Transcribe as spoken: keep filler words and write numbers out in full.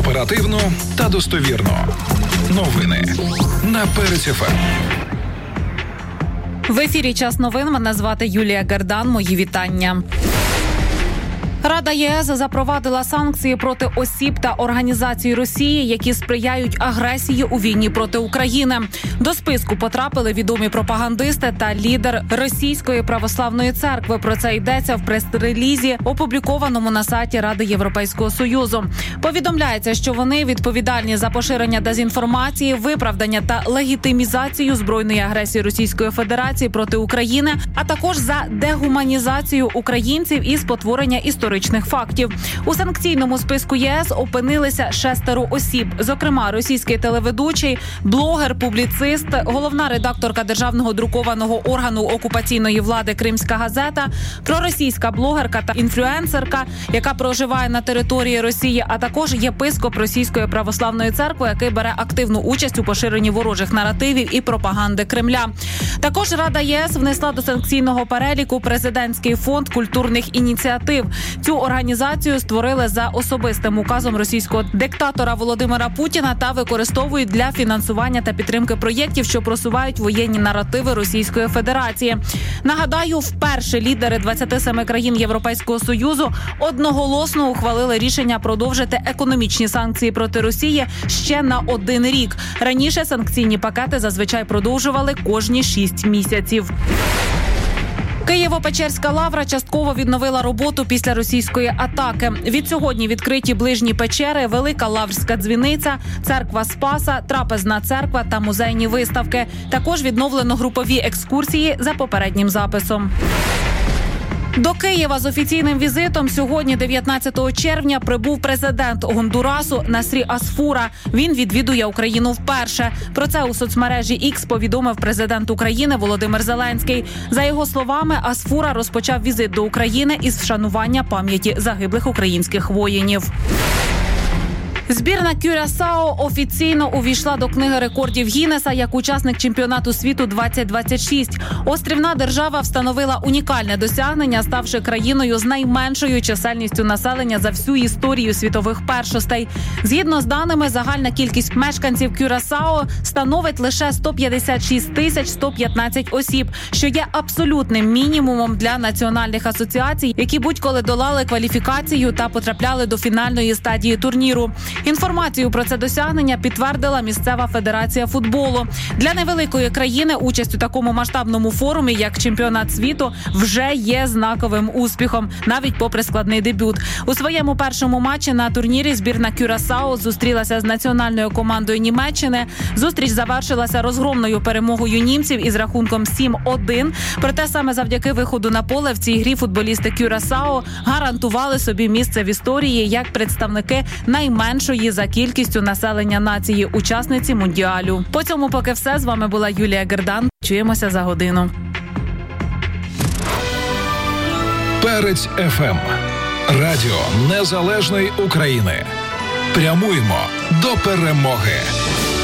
Оперативно та достовірно. Новини на Перець еф ем. В ефірі «Час новин». Мене звати Юлія Гердан. Мої вітання. Рада ЄС запровадила санкції проти осіб та організацій Росії, які сприяють агресії у війні проти України. До списку потрапили відомі пропагандисти та лідер Російської православної церкви. Про це йдеться в прес-релізі, опублікованому на сайті Ради Європейського Союзу. Повідомляється, що вони відповідальні за поширення дезінформації, виправдання та легітимізацію збройної агресії Російської Федерації проти України, а також за дегуманізацію українців і спотворення історичних фактів. У санкційному списку ЄС опинилися шестеро осіб, зокрема російський телеведучий, блогер, публіцист, головна редакторка державного друкованого органу окупаційної влади «Кримська газета», проросійська блогерка та інфлюенсерка, яка проживає на території Росії, а також єпископ Російської православної церкви, який бере активну участь у поширенні ворожих наративів і пропаганди Кремля. Також Рада ЄС внесла до санкційного переліку Президентський фонд культурних ініціатив. Цю організацію створили за особистим указом російського диктатора Володимира Путіна та використовують для фінансування та підтримки проєктів, що просувають воєнні наративи Російської Федерації. Нагадаю, вперше лідери двадцяти семи країн Європейського Союзу одноголосно ухвалили рішення продовжити економічні санкції проти Росії ще на один рік. Раніше санкційні пакети зазвичай продовжували кожні шість місяців. Києво-Печерська лавра частково відновила роботу після російської атаки. Відсьогодні відкриті ближні печери, Велика Лаврська дзвіниця, церква Спаса, трапезна церква та музейні виставки. Також відновлено групові екскурсії за попереднім записом. До Києва з офіційним візитом сьогодні, дев'ятнадцятого червня, прибув президент Гондурасу Насрі Асфура. Він відвідує Україну вперше. Про це у соцмережі Ікс повідомив президент України Володимир Зеленський. За його словами, Асфура розпочав візит до України із вшанування пам'яті загиблих українських воїнів. Збірна Кюрасао офіційно увійшла до книги рекордів Гіннеса як учасник чемпіонату світу двадцять двадцять шість. Острівна держава встановила унікальне досягнення, ставши країною з найменшою чисельністю населення за всю історію світових першостей. Згідно з даними, загальна кількість мешканців Кюрасао становить лише сто п'ятдесят шість тисяч сто п'ятнадцять осіб, що є абсолютним мінімумом для національних асоціацій, які будь-коли долали кваліфікацію та потрапляли до фінальної стадії турніру. Інформацію про це досягнення підтвердила місцева федерація футболу. Для невеликої країни участь у такому масштабному форумі, як чемпіонат світу, вже є знаковим успіхом, навіть попри складний дебют. У своєму першому матчі на турнірі збірна Кюрасао зустрілася з національною командою Німеччини. Зустріч завершилася розгромною перемогою німців із рахунком сім один. Проте саме завдяки виходу на поле в цій грі футболісти Кюрасао гарантували собі місце в історії як представники найменшої за кількістю населення нації учасниці Мундіалю. По цьому поки все. З вами була Юлія Гердан. Чуємося за годину. Перець еф ем. Радіо Незалежної України. Прямуємо до перемоги.